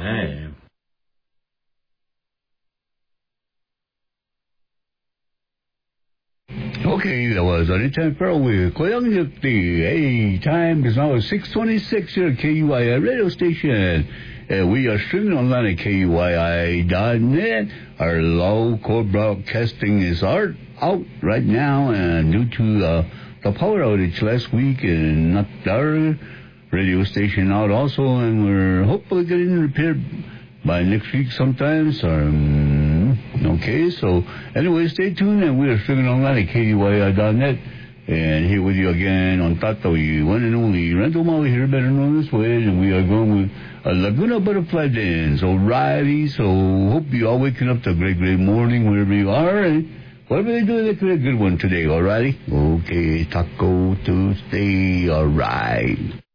Okay, that was Anytime Farrell with Koyang. Hey, time is now 6:26 here at KUII radio station. We are streaming online at KUII.net. Our local broadcasting is out right now, and due to the power outage last week, and knocked our radio station out also, and we're hopefully getting repaired by next week sometimes. Okay, so anyway, stay tuned, and we are streaming online at KUII.net. And here with you again on Tatoy, one and only Randall Maui here, better known this way, and we are going with a Laguna Butterfly Dance. Alrighty, so hope you all waking up to a great, great morning wherever you are, and whatever they do, they could have a good one today, alrighty? Okay, Taco Tuesday, alright.